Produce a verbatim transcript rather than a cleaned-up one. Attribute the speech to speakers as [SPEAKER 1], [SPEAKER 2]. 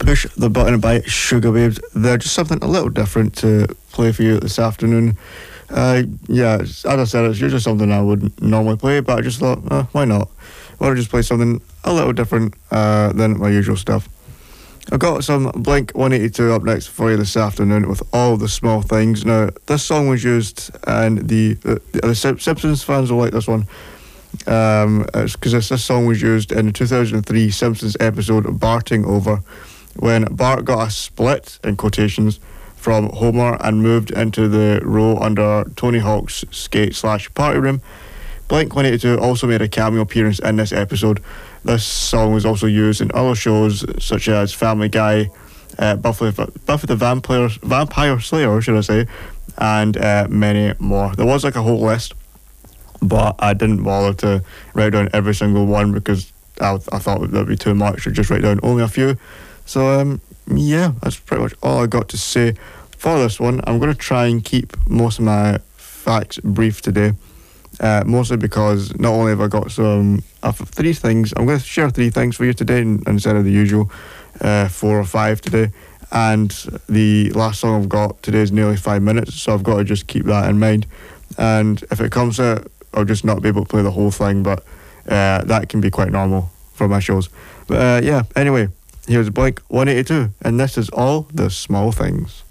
[SPEAKER 1] Push the Button by Sugababes. They're just something a little different to play for you this afternoon. Uh, yeah, as I said, it's usually something I would normally play, but I just thought, uh, why not? Why don't I just play something a little different uh, than my usual stuff? I've got some Blink one eighty-two up next for you this afternoon with All the Small Things. Now, this song was used, and the, the, the Simpsons fans will like this one, um, because this, this song was used in the two thousand three Simpsons episode Barting Over, when Bart got a split, in quotations, from Homer and moved into the row under Tony Hawk's skate slash party room. Blink one eighty-two also made a cameo appearance in this episode. This song was also used in other shows such as Family Guy, uh, Buffy, Buffy the Vampire, Vampire Slayer, should I say, and uh, many more. There was like a whole list, but I didn't bother to write down every single one because I, I thought that would be too much to just write down only a few. So um, yeah, that's pretty much all I got to say for this one. I'm going to try and keep most of my facts brief today. Uh, mostly because not only have I got some uh, three things, I'm going to share three things for you today instead of the usual uh, four or five today. And the last song I've got today is nearly five minutes, so I've got to just keep that in mind. And if it comes to it, I'll just not be able to play the whole thing, but uh, that can be quite normal for my shows. But uh, yeah, anyway, here's Blink one eighty-two, and this is All the Small Things.